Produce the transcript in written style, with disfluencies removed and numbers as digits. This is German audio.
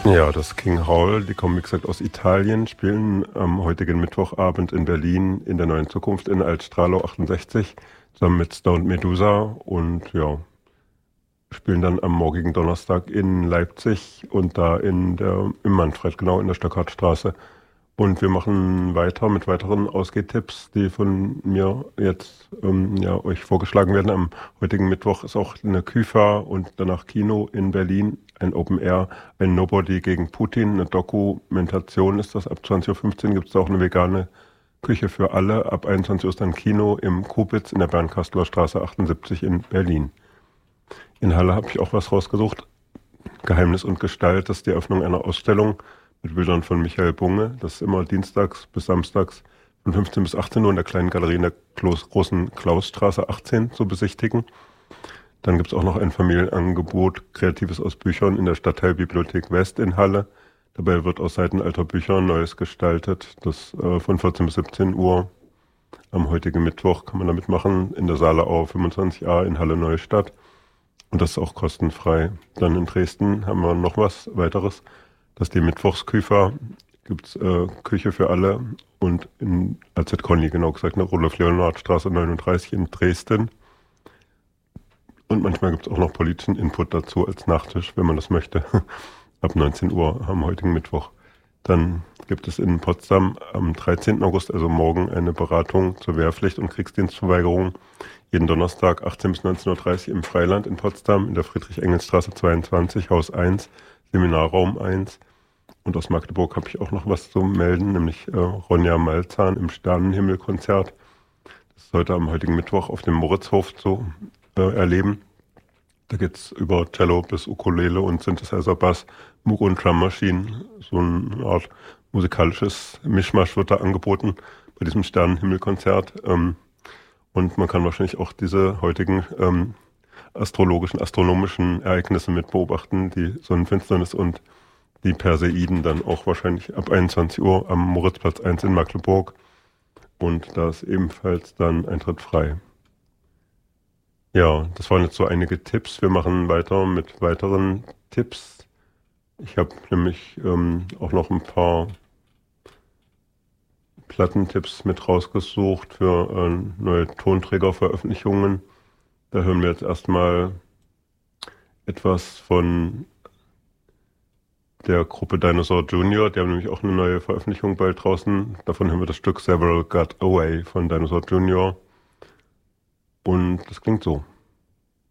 Ja, das King Hall, die kommen wie gesagt aus Italien, spielen am heutigen Mittwochabend in Berlin in der Neuen Zukunft in Altstralo 68 zusammen mit Stoned Medusa und ja, spielen dann am morgigen Donnerstag in Leipzig und da im Manfred, genau in der Stöckertstraße. Und wir machen weiter mit weiteren Ausgehtipps, die von mir jetzt ja, euch vorgeschlagen werden. Am heutigen Mittwoch ist auch eine Küfa und danach Kino in Berlin, ein Open Air, ein Nobody gegen Putin, eine Dokumentation ist das. Ab 20.15 Uhr gibt es auch eine vegane Küche für alle. Ab 21 Uhr ist dann Kino im Kubitz in der Bernkastler Straße 78 in Berlin. In Halle habe ich auch was rausgesucht. Geheimnis und Gestalt, das ist die Eröffnung einer Ausstellung mit Bildern von Michael Bunge. Das ist immer dienstags bis samstags von 15 bis 18 Uhr in der kleinen Galerie in der großen Klausstraße 18 zu besichtigen. Dann gibt es auch noch ein Familienangebot, Kreatives aus Büchern in der Stadtteilbibliothek West in Halle. Dabei wird aus Seiten alter Bücher Neues gestaltet. Das von 14 bis 17 Uhr am heutigen Mittwoch kann man da mitmachen in der Saaleau 25a in Halle Neustadt. Und das ist auch kostenfrei. Dann in Dresden haben wir noch was weiteres. Das ist die Mittwochsküfer. Gibt es Küche für alle. Und in AZ Conny, genau gesagt, in der Rudolf-Leonhard-Straße 39 in Dresden. Und manchmal gibt es auch noch politischen Input dazu als Nachtisch, wenn man das möchte. Ab 19 Uhr am heutigen Mittwoch. Dann gibt es in Potsdam am 13. August, also morgen, eine Beratung zur Wehrpflicht und Kriegsdienstverweigerung. Jeden Donnerstag 18 bis 19.30 Uhr im Freiland in Potsdam, in der Friedrich-Engels-Straße 22, Haus 1, Seminarraum 1. Und aus Magdeburg habe ich auch noch was zu melden, nämlich Ronja Malzahn im Sternenhimmel-Konzert. Das ist heute am heutigen Mittwoch auf dem Moritzhof zu erleben. Da geht es über Cello bis Ukulele und Synthesizer, Bass, Moog und Drum Machine. So eine Art musikalisches Mischmasch wird da angeboten bei diesem Sternenhimmel-Konzert. Und man kann wahrscheinlich auch diese heutigen astronomischen Ereignisse mit beobachten, die Sonnenfinsternis und die Perseiden dann auch wahrscheinlich ab 21 Uhr am Moritzplatz 1 in Magdeburg. Und da ist ebenfalls dann Eintritt frei. Ja, das waren jetzt so einige Tipps. Wir machen weiter mit weiteren Tipps. Ich habe nämlich auch noch ein paar Plattentipps mit rausgesucht für neue Tonträgerveröffentlichungen. Da hören wir jetzt erstmal etwas von der Gruppe Dinosaur Junior. Die haben nämlich auch eine neue Veröffentlichung bald draußen. Davon hören wir das Stück Several Got Away von Dinosaur Junior. Und das klingt so.